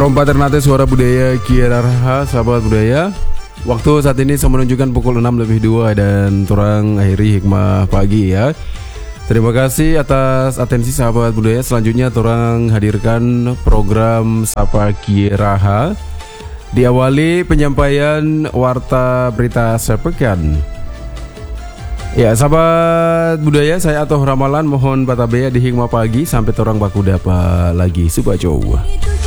Trompa Ternate Suara Budaya Kiaraha, sahabat budaya. Waktu saat ini saya menunjukkan pukul 6:02 dan turang akhiri hikmah pagi ya. Terima kasih atas atensi sahabat budaya. Selanjutnya turang hadirkan program Sapa Kiaraha. Diawali penyampaian warta berita sepekan. Ya sahabat budaya, saya Atoh Ramalan mohon batabeya di hikmah pagi sampai turang baku dapa lagi Subaco.